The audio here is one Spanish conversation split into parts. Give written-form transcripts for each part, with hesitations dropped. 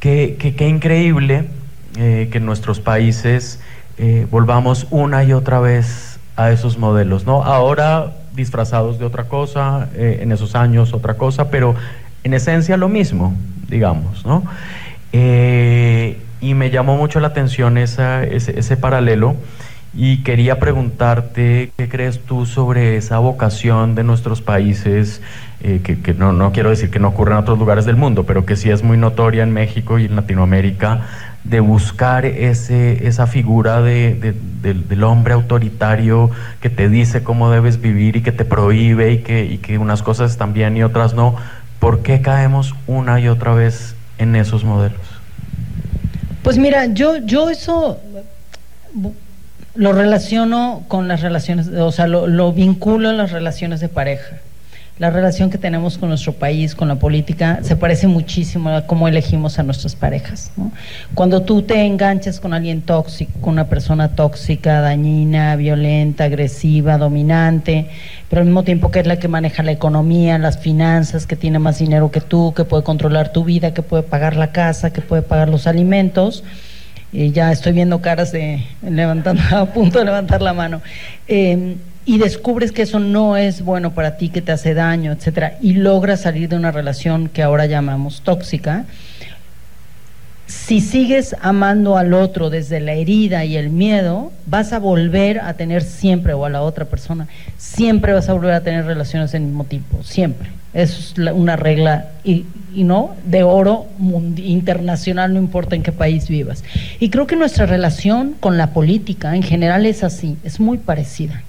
Qué increíble que en nuestros países volvamos una y otra vez a esos modelos, ¿no? Ahora disfrazados de otra cosa, en esos años otra cosa, pero en esencia lo mismo, digamos, ¿no? Y me llamó mucho la atención ese paralelo. Y quería preguntarte, ¿qué crees tú sobre esa vocación de nuestros países, que no quiero decir que no ocurra en otros lugares del mundo, pero que sí es muy notoria en México y en Latinoamérica, de buscar esa figura del hombre autoritario que te dice cómo debes vivir y que te prohíbe y que unas cosas están bien y otras no? ¿Por qué caemos una y otra vez en esos modelos? Pues mira, yo eso lo relaciono con las relaciones, o sea, lo vinculo a las relaciones de pareja. La relación que tenemos con nuestro país, con la política, se parece muchísimo a cómo elegimos a nuestras parejas, ¿no? Cuando tú te enganchas con alguien tóxico, con una persona tóxica, dañina, violenta, agresiva, dominante, pero al mismo tiempo que es la que maneja la economía, las finanzas, que tiene más dinero que tú, que puede controlar tu vida, que puede pagar la casa, que puede pagar los alimentos. Ya estoy viendo caras de levantando, a punto de levantar la mano. Y descubres que eso no es bueno para ti, que te hace daño, etcétera, y logras salir de una relación que ahora llamamos tóxica. Si sigues amando al otro desde la herida y el miedo, vas a volver a tener siempre, o a la otra persona, siempre vas a volver a tener relaciones del mismo tipo, siempre. Eso es una regla y no de oro internacional, no importa en qué país vivas. Y creo que nuestra relación con la política en general es así, es muy parecida.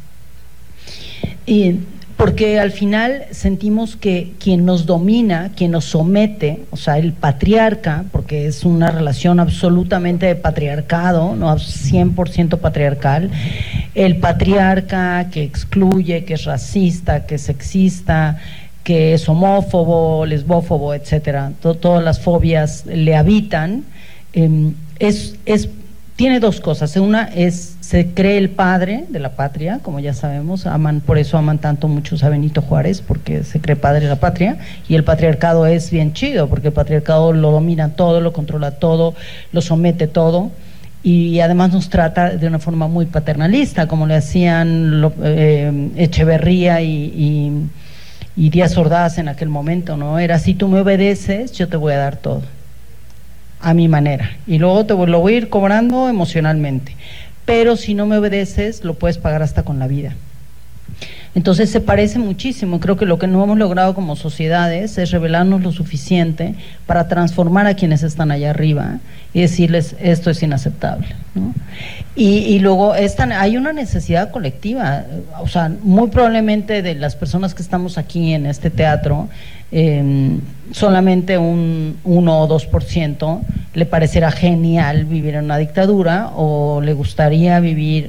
Porque al final sentimos que quien nos domina, quien nos somete, o sea, el patriarca, porque es una relación absolutamente de patriarcado, no 100% patriarcal, el patriarca que excluye, que es racista, que es sexista, que es homófobo, lesbófobo, etcétera, todas las fobias le habitan, tiene dos cosas. Una es, se cree el padre de la patria, como ya sabemos, por eso aman tanto muchos a Benito Juárez, porque se cree padre de la patria, y el patriarcado es bien chido, porque el patriarcado lo domina todo, lo controla todo, lo somete todo, y además nos trata de una forma muy paternalista, como le hacían Echeverría y Díaz Ordaz en aquel momento, ¿no? Era, si tú me obedeces, yo te voy a dar todo, a mi manera, y luego te lo voy a ir cobrando emocionalmente, pero si no me obedeces, lo puedes pagar hasta con la vida. Entonces se parece muchísimo. Creo que lo que no hemos logrado como sociedades es revelarnos lo suficiente para transformar a quienes están allá arriba y decirles, esto es inaceptable, ¿no? Y luego hay una necesidad colectiva, o sea, muy probablemente de las personas que estamos aquí en este teatro, solamente un 1 o 2% le parecerá genial vivir en una dictadura, o le gustaría vivir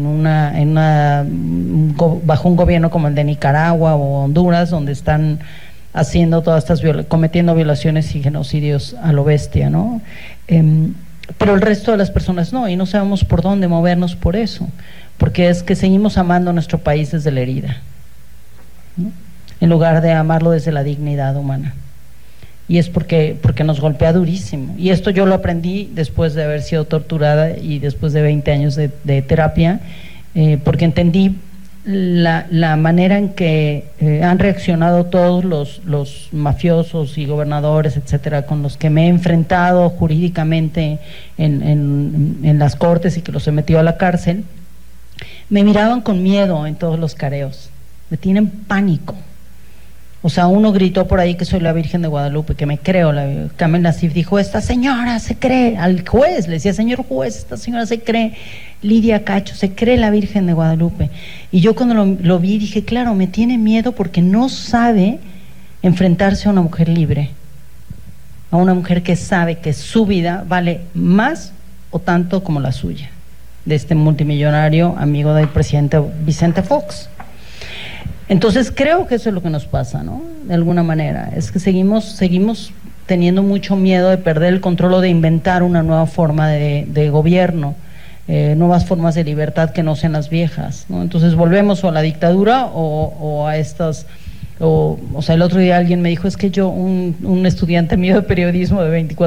bajo un gobierno como el de Nicaragua o Honduras, donde están haciendo todas estas cometiendo violaciones y genocidios a lo bestia, ¿no? Pero el resto de las personas no, y no sabemos por dónde movernos por eso, porque es que seguimos amando a nuestro país desde la herida, ¿no? En lugar de amarlo desde la dignidad humana. Y es porque nos golpea durísimo. Y esto yo lo aprendí después de haber sido torturada y después de 20 años de terapia, porque entendí la manera en que han reaccionado todos los mafiosos y gobernadores, etcétera, con los que me he enfrentado jurídicamente en las cortes y que los he metido a la cárcel. Me miraban con miedo en todos los careos, me tienen pánico. O sea, uno gritó por ahí que soy la Virgen de Guadalupe, que me creo. Kamel Nasif dijo, esta señora se cree, al juez le decía, señor juez, esta señora se cree, Lidia Cacho, se cree la Virgen de Guadalupe. Y yo cuando lo vi dije, claro, me tiene miedo porque no sabe enfrentarse a una mujer libre, a una mujer que sabe que su vida vale más o tanto como la suya, de este multimillonario amigo del presidente Vicente Fox. Entonces creo que eso es lo que nos pasa, ¿no? De alguna manera, es que seguimos teniendo mucho miedo de perder el control o de inventar una nueva forma de gobierno, nuevas formas de libertad que no sean las viejas, ¿no? Entonces volvemos o a la dictadura o a estas, o sea, el otro día alguien me dijo, es que un estudiante mío de periodismo de 24